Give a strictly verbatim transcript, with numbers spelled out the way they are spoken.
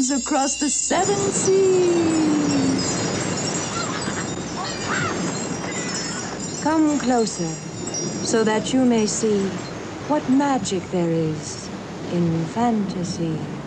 across the seven seas. Come closer, so that you may see what magic there is in fantasy.